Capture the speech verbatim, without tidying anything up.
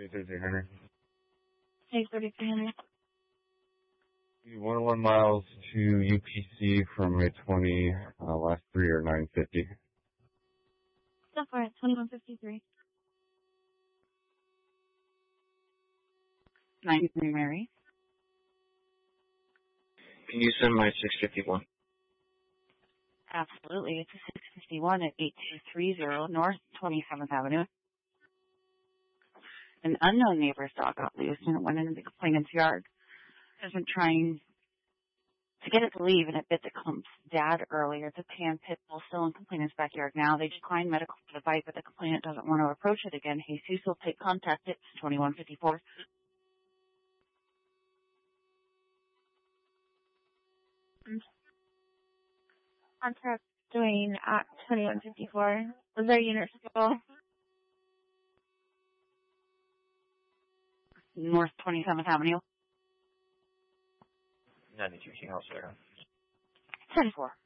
Hey, thirty-three hundred. Hey, thirty-three hundred. one oh one miles to U P C from a twenty, uh, last three are nine fifty. So far, twenty-one fifty-three. ninety-three, Mary. Can you send my six fifty-one? Absolutely. It's a six fifty-one at eight two three zero North twenty-seventh Avenue. An unknown neighbor's dog got loose and it went into the complainant's yard. Has been trying to get it to leave, and it bit the clump's dad earlier. The tan pit bull still in complainant's backyard now. They declined medical for the bite, but the complainant doesn't want to approach it again. Jesus will take contact at twenty-one fifty-four. Contact Dwayne at twenty-one fifty-four. Was there a unit still? North twenty-seventh Avenue. ninety-two King House there. ten four.